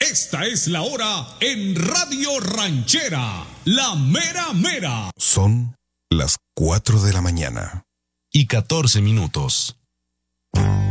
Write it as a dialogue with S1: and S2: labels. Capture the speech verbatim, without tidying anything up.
S1: Esta es la hora en Radio Ranchera, la mera mera.
S2: Son las cuatro de la mañana.
S3: Y catorce minutos.